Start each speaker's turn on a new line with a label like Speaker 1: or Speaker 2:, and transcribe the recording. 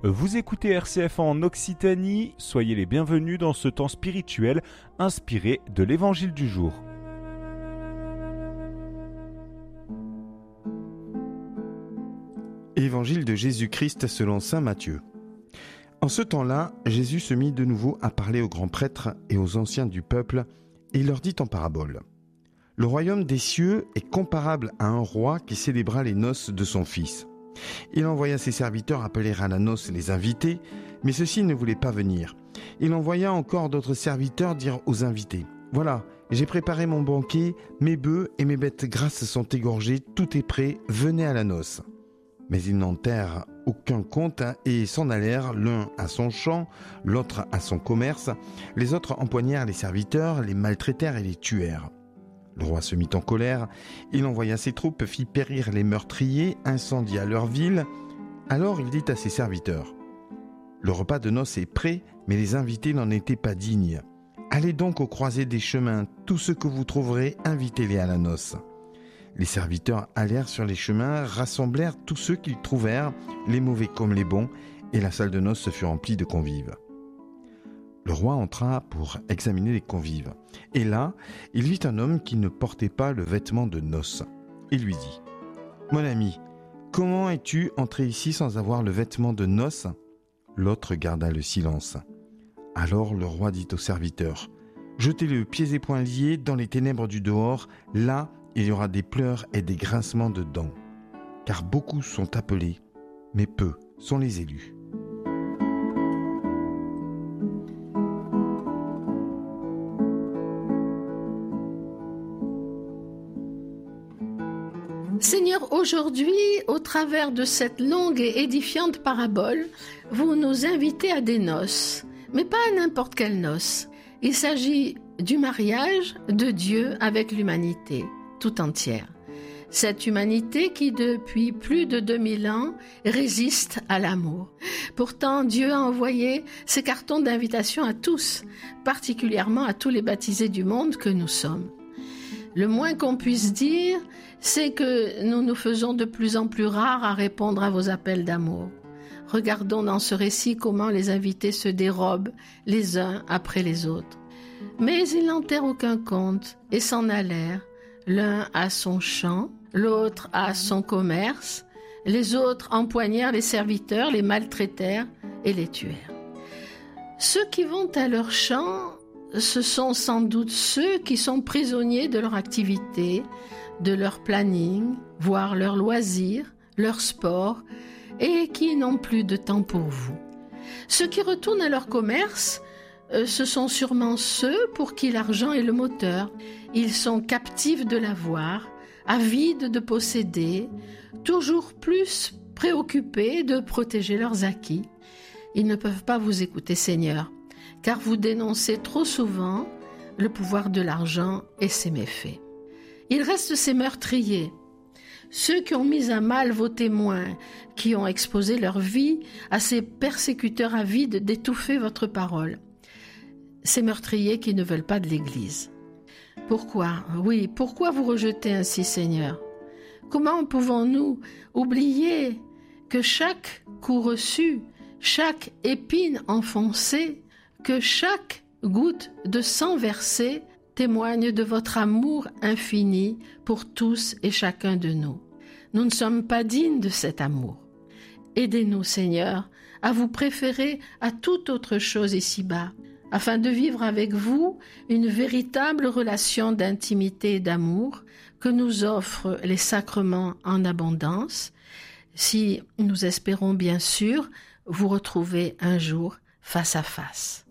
Speaker 1: Vous écoutez RCF en Occitanie, soyez les bienvenus dans ce temps spirituel inspiré de l'Évangile du jour.
Speaker 2: Évangile de Jésus-Christ selon saint Matthieu. En ce temps-là, Jésus se mit de nouveau à parler aux grands prêtres et aux anciens du peuple, et il leur dit en parabole. Le royaume des cieux est comparable à un roi qui célébra les noces de son fils. Il envoya ses serviteurs appeler à la noce les invités, mais ceux-ci ne voulaient pas venir. Il envoya encore d'autres serviteurs dire aux invités, « Voilà, j'ai préparé mon banquet, mes bœufs et mes bêtes grasses sont égorgés, tout est prêt, venez à la noce. » Mais ils n'en tinrent aucun compte et s'en allèrent, l'un à son champ, l'autre à son commerce. Les autres empoignèrent les serviteurs, les maltraitèrent et les tuèrent. Le roi se mit en colère, il envoya ses troupes, fit périr les meurtriers, incendia leur ville. Alors il dit à ses serviteurs, « Le repas de noces est prêt, mais les invités n'en étaient pas dignes. Allez donc aux croisées des chemins, tous ceux que vous trouverez, invitez-les à la noce. » Les serviteurs allèrent sur les chemins, rassemblèrent tous ceux qu'ils trouvèrent, les mauvais comme les bons, et la salle de noces fut remplie de convives. Le roi entra pour examiner les convives. Et là, il vit un homme qui ne portait pas le vêtement de noces. Il lui dit, « Mon ami, comment es-tu entré ici sans avoir le vêtement de noces ?» L'autre garda le silence. Alors le roi dit aux serviteurs, « Jetez-le pieds et poings liés dans les ténèbres du dehors, là il y aura des pleurs et des grincements de dents. Car beaucoup sont appelés, mais peu sont les élus. »
Speaker 3: Seigneur, aujourd'hui, au travers de cette longue et édifiante parabole, vous nous invitez à des noces, mais pas à n'importe quelles noces. Il s'agit du mariage de Dieu avec l'humanité tout entière. Cette humanité qui, depuis plus de 2000 ans, résiste à l'amour. Pourtant, Dieu a envoyé ses cartons d'invitation à tous, particulièrement à tous les baptisés du monde que nous sommes. Le moins qu'on puisse dire, c'est que nous nous faisons de plus en plus rares à répondre à vos appels d'amour. Regardons dans ce récit comment les invités se dérobent les uns après les autres. Mais ils n'en tinrent aucun compte et s'en allèrent, l'un à son champ, l'autre à son commerce, les autres empoignèrent les serviteurs, les maltraitèrent et les tuèrent. Ceux qui vont à leur champ, ce sont sans doute ceux qui sont prisonniers de leur activité, de leur planning, voire leurs loisirs, leur sport, et qui n'ont plus de temps pour vous. Ceux qui retournent à leur commerce, ce sont sûrement ceux pour qui l'argent est le moteur. Ils sont captifs de l'avoir, avides de posséder, toujours plus préoccupés de protéger leurs acquis. Ils ne peuvent pas vous écouter, Seigneur, car vous dénoncez trop souvent le pouvoir de l'argent et ses méfaits. Il reste ces meurtriers, ceux qui ont mis à mal vos témoins, qui ont exposé leur vie à ces persécuteurs avides d'étouffer votre parole. Ces meurtriers qui ne veulent pas de l'Église. Pourquoi vous rejetez ainsi, Seigneur? Comment pouvons-nous oublier que chaque coup reçu, chaque épine enfoncée, que chaque goutte de sang versé témoigne de votre amour infini pour tous et chacun de nous. Nous ne sommes pas dignes de cet amour. Aidez-nous, Seigneur, à vous préférer à toute autre chose ici-bas, afin de vivre avec vous une véritable relation d'intimité et d'amour que nous offrent les sacrements en abondance, si nous espérons bien sûr vous retrouver un jour face à face.